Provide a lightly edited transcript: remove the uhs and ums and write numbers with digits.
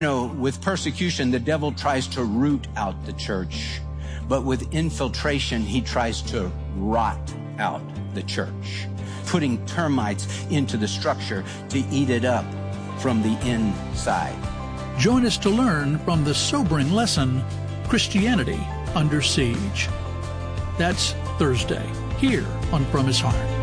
You know, with persecution, the devil tries to root out the church. But with infiltration, he tries to rot out the church, putting termites into the structure to eat it up from the inside. Join us to learn from the sobering lesson, Christianity Under Siege. That's Thursday, here on From His Heart.